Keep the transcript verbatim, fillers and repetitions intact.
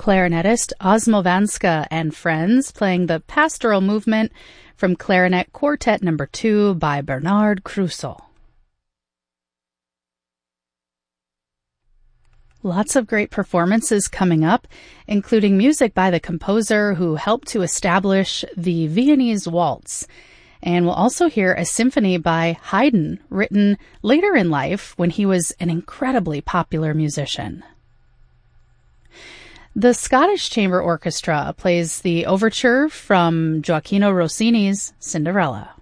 clarinetist Osmo Vanska and Friends playing the Pastoral Movement from Clarinet Quartet Number two by Bernard Crusoe. Lots of great performances coming up, including music by the composer who helped to establish the Viennese Waltz. And we'll also hear a symphony by Haydn, written later in life when he was an incredibly popular musician. The Scottish Chamber Orchestra plays the overture from Gioacchino Rossini's Cinderella.